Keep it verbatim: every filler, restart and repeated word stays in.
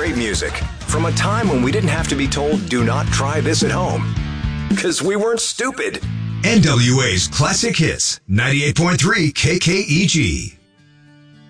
great music from a time when we didn't have to be told, do not try this at home. Because we weren't stupid. N W A's Classic Hits, ninety-eight point three K K E G.